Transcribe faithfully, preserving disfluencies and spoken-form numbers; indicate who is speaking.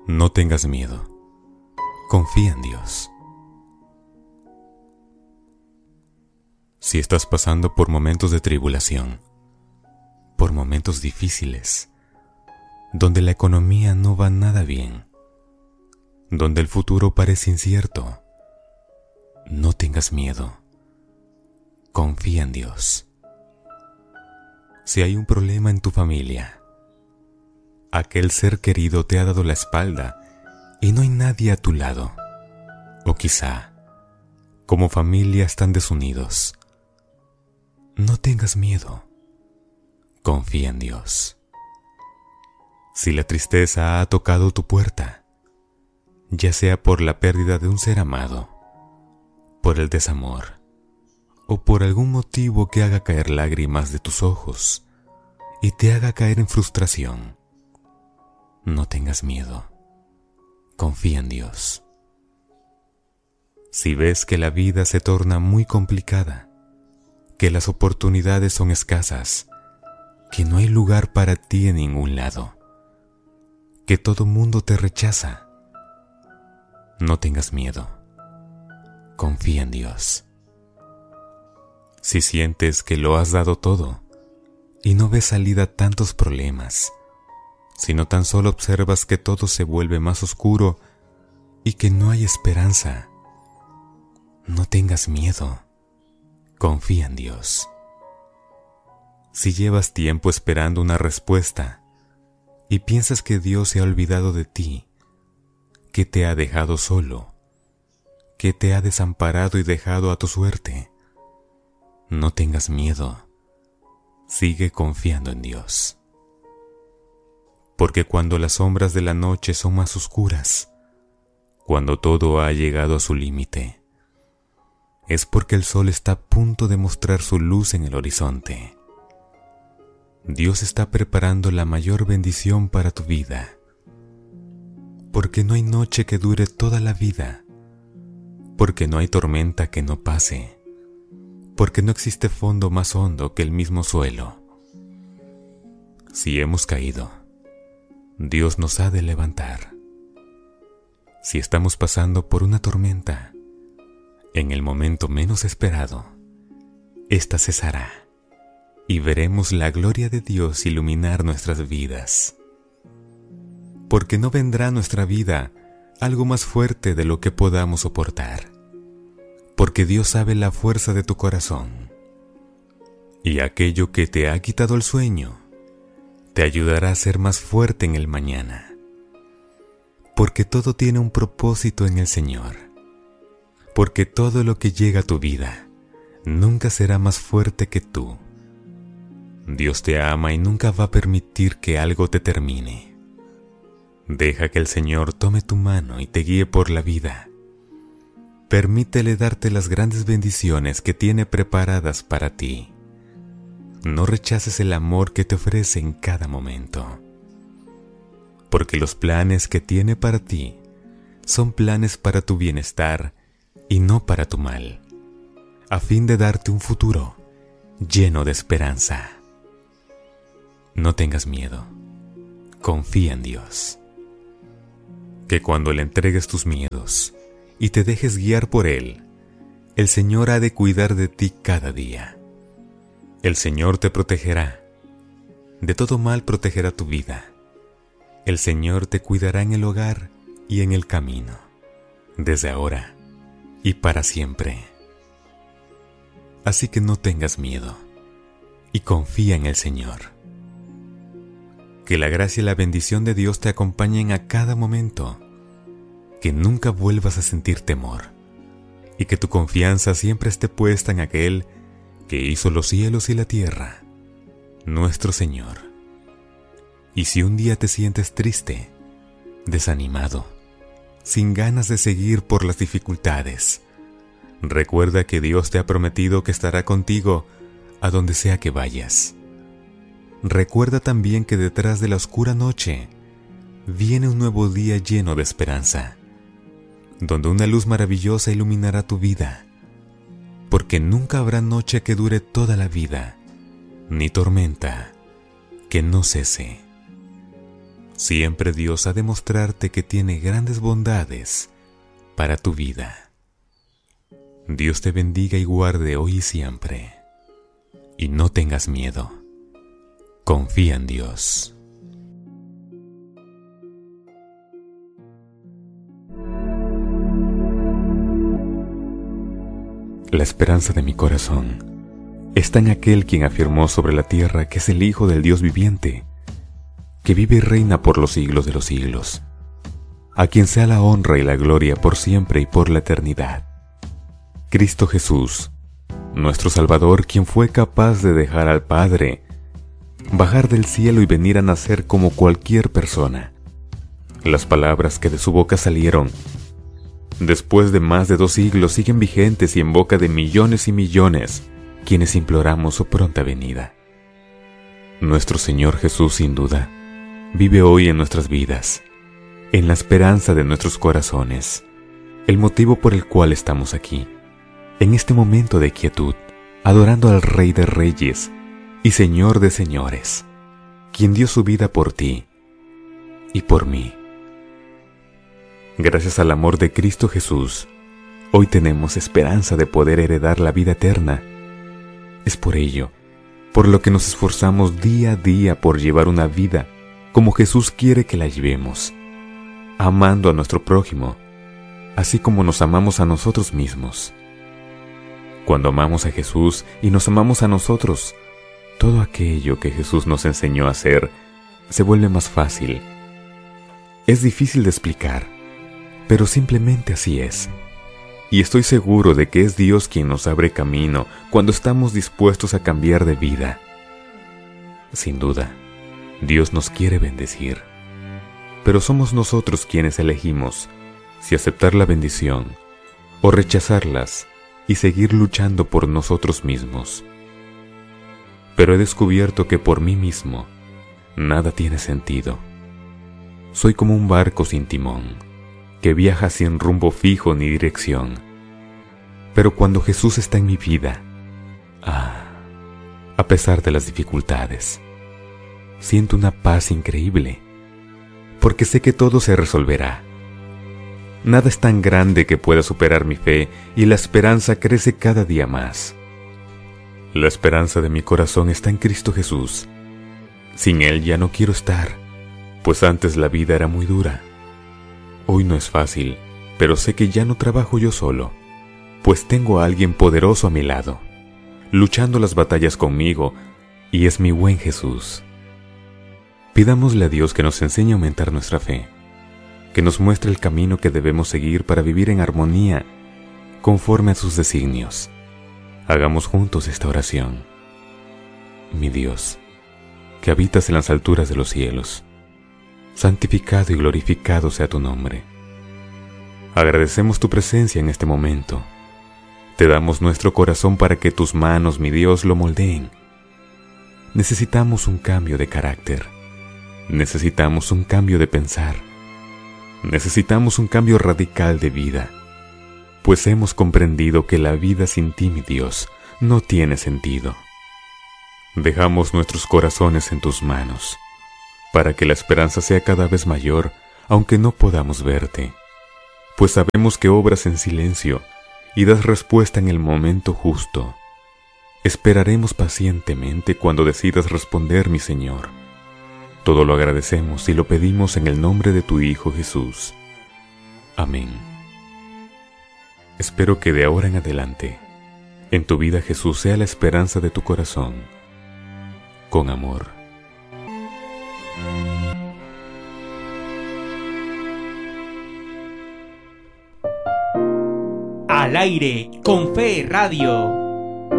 Speaker 1: No tengas miedo. Confía en Dios. Si estás pasando por momentos de tribulación, por momentos difíciles, donde la economía no va nada bien, donde el futuro parece incierto, no tengas miedo. Confía en Dios. Si hay un problema en tu familia, aquel ser querido te ha dado la espalda y no hay nadie a tu lado, o quizá, como familia están desunidos, no tengas miedo. Confía en Dios. Si la tristeza ha tocado tu puerta, ya sea por la pérdida de un ser amado, por el desamor, o por algún motivo que haga caer lágrimas de tus ojos y te haga caer en frustración, no tengas miedo. Confía en Dios. Si ves que la vida se torna muy complicada, que las oportunidades son escasas, que no hay lugar para ti en ningún lado, que todo mundo te rechaza, no tengas miedo. Confía en Dios. Si sientes que lo has dado todo y no ves salida a tantos problemas, sino tan solo observas que todo se vuelve más oscuro y que no hay esperanza, no tengas miedo. Confía en Dios. Si llevas tiempo esperando una respuesta y piensas que Dios se ha olvidado de ti, que te ha dejado solo, que te ha desamparado y dejado a tu suerte, no tengas miedo. Sigue confiando en Dios. Porque cuando las sombras de la noche son más oscuras, cuando todo ha llegado a su límite, es porque el sol está a punto de mostrar su luz en el horizonte. Dios está preparando la mayor bendición para tu vida. Porque no hay noche que dure toda la vida. Porque no hay tormenta que no pase. Porque no existe fondo más hondo que el mismo suelo. Si hemos caído, Dios nos ha de levantar. Si estamos pasando por una tormenta, en el momento menos esperado, esta cesará y veremos la gloria de Dios iluminar nuestras vidas. Porque no vendrá a nuestra vida algo más fuerte de lo que podamos soportar. Porque Dios sabe la fuerza de tu corazón. Y aquello que te ha quitado el sueño, te ayudará a ser más fuerte en el mañana. Porque todo tiene un propósito en el Señor. Porque todo lo que llega a tu vida nunca será más fuerte que tú. Dios te ama y nunca va a permitir que algo te termine. Deja que el Señor tome tu mano y te guíe por la vida. Permítele darte las grandes bendiciones que tiene preparadas para ti. No rechaces el amor que te ofrece en cada momento. Porque los planes que tiene para ti son planes para tu bienestar y no para tu mal, a fin de darte un futuro lleno de esperanza. No tengas miedo. Confía en Dios. Que cuando le entregues tus miedos y te dejes guiar por Él, el Señor ha de cuidar de ti cada día. El Señor te protegerá. De todo mal protegerá tu vida. El Señor te cuidará en el hogar y en el camino, desde ahora y para siempre. Así que no tengas miedo y confía en el Señor. Que la gracia y la bendición de Dios te acompañen a cada momento. Que nunca vuelvas a sentir temor y que tu confianza siempre esté puesta en aquel que hizo los cielos y la tierra, nuestro Señor. Y si un día te sientes triste, desanimado, sin ganas de seguir por las dificultades, recuerda que Dios te ha prometido que estará contigo a donde sea que vayas. Recuerda también que detrás de la oscura noche viene un nuevo día lleno de esperanza, donde una luz maravillosa iluminará tu vida, porque nunca habrá noche que dure toda la vida, ni tormenta que no cese. Siempre Dios ha de mostrarte que tiene grandes bondades para tu vida. Dios te bendiga y guarde hoy y siempre. Y no tengas miedo. Confía en Dios. La esperanza de mi corazón está en aquel quien afirmó sobre la tierra que es el Hijo del Dios viviente, que vive y reina por los siglos de los siglos, a quien sea la honra y la gloria por siempre y por la eternidad. Cristo Jesús, nuestro Salvador, quien fue capaz de dejar al Padre, bajar del cielo y venir a nacer como cualquier persona. Las palabras que de su boca salieron, después de más de dos siglos, siguen vigentes y en boca de millones y millones, quienes imploramos su pronta venida. Nuestro Señor Jesús, sin duda, vive hoy en nuestras vidas, en la esperanza de nuestros corazones, el motivo por el cual estamos aquí, en este momento de quietud, adorando al Rey de Reyes y Señor de Señores, quien dio su vida por ti y por mí. Gracias al amor de Cristo Jesús, hoy tenemos esperanza de poder heredar la vida eterna. Es por ello, por lo que nos esforzamos día a día por llevar una vida como Jesús quiere que la llevemos, amando a nuestro prójimo, así como nos amamos a nosotros mismos. Cuando amamos a Jesús y nos amamos a nosotros, todo aquello que Jesús nos enseñó a hacer se vuelve más fácil. Es difícil de explicar, pero simplemente así es. Y estoy seguro de que es Dios quien nos abre camino cuando estamos dispuestos a cambiar de vida. Sin duda, Dios nos quiere bendecir, pero somos nosotros quienes elegimos si aceptar la bendición o rechazarlas y seguir luchando por nosotros mismos. Pero he descubierto que por mí mismo nada tiene sentido. Soy como un barco sin timón, que viaja sin rumbo fijo ni dirección. Pero cuando Jesús está en mi vida, ah, a pesar de las dificultades, siento una paz increíble, porque sé que todo se resolverá. Nada es tan grande que pueda superar mi fe y la esperanza crece cada día más. La esperanza de mi corazón está en Cristo Jesús. Sin Él ya no quiero estar, pues antes la vida era muy dura. Hoy no es fácil, pero sé que ya no trabajo yo solo, pues tengo a alguien poderoso a mi lado, luchando las batallas conmigo, y es mi buen Jesús. Pidámosle a Dios que nos enseñe a aumentar nuestra fe, que nos muestre el camino que debemos seguir para vivir en armonía, conforme a sus designios. Hagamos juntos esta oración. Mi Dios, que habitas en las alturas de los cielos, santificado y glorificado sea tu nombre. Agradecemos tu presencia en este momento. Te damos nuestro corazón para que tus manos, mi Dios, lo moldeen. Necesitamos un cambio de carácter. Necesitamos un cambio de pensar. Necesitamos un cambio radical de vida, pues hemos comprendido que la vida sin ti, mi Dios, no tiene sentido. Dejamos nuestros corazones en tus manos, para que la esperanza sea cada vez mayor, aunque no podamos verte, pues sabemos que obras en silencio y das respuesta en el momento justo. Esperaremos pacientemente cuando decidas responder, mi Señor. Todo lo agradecemos y lo pedimos en el nombre de tu Hijo Jesús. Amén. Espero que de ahora en adelante, en tu vida Jesús sea la esperanza de tu corazón. Con amor.
Speaker 2: Al aire con Fe Radio.